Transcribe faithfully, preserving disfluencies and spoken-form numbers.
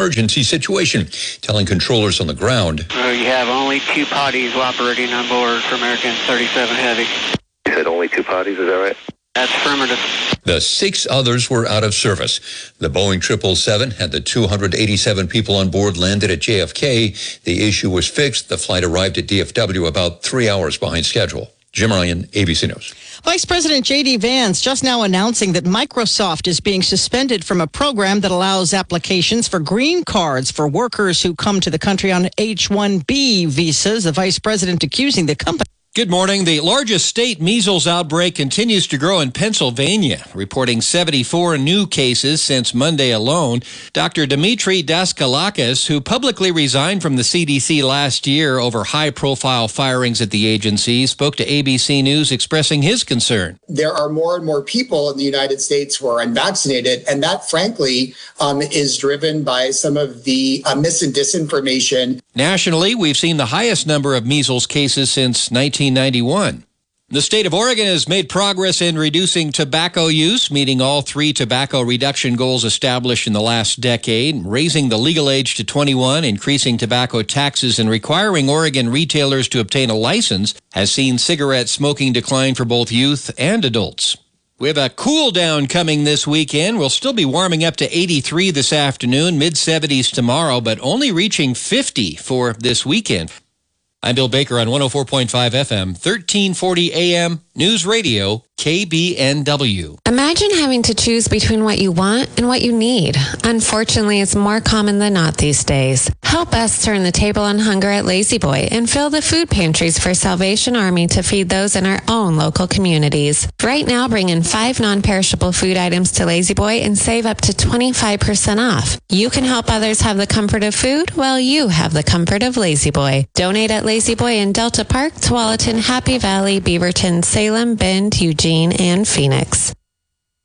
emergency situation, telling controllers on the ground. Uh, you have only two potties operating on board for American thirty-seven Heavy. You said only two potties, is that right? That's affirmative. The six others were out of service. The Boeing triple seven had the two hundred eighty-seven people on board landed at J F K. The issue was fixed. The flight arrived at D F W about three hours behind schedule. Jim Ryan, A B C News. Vice President J D. Vance just now announcing that Microsoft is being suspended from a program that allows applications for green cards for workers who come to the country on H one B visas. The vice president accusing the company. Good morning. The largest state measles outbreak continues to grow in Pennsylvania, reporting seventy-four new cases since Monday alone. Doctor Dimitri Daskalakis, who publicly resigned from the C D C last year over high-profile firings at the agency, spoke to A B C News expressing his concern. There are more and more people in the United States who are unvaccinated, and that, frankly, um, is driven by some of the uh, mis and disinformation. Nationally, we've seen the highest number of measles cases since nineteen ninety-one. The state of Oregon has made progress in reducing tobacco use, meeting all three tobacco reduction goals established in the last decade, raising the legal age to twenty-one, increasing tobacco taxes, and requiring Oregon retailers to obtain a license has seen cigarette smoking decline for both youth and adults. We have a cool down coming this weekend. We'll still be warming up to eighty-three this afternoon, mid seventies tomorrow, but only reaching fifty for this weekend. I'm Bill Baker on one oh four point five F M, thirteen forty A M, News Radio, K B N W. Imagine having to choose between what you want and what you need. Unfortunately, it's more common than not these days. Help us turn the table on hunger at Lazy Boy and fill the food pantries for Salvation Army to feed those in our own local communities. Right now, bring in five non-perishable food items to Lazy Boy and save up to twenty-five percent off. You can help others have the comfort of food while you have the comfort of Lazy Boy. Donate at Lazy Boy in Delta Park, Tualatin, Happy Valley, Beaverton, Salem, Bend, Eugene, and Phoenix.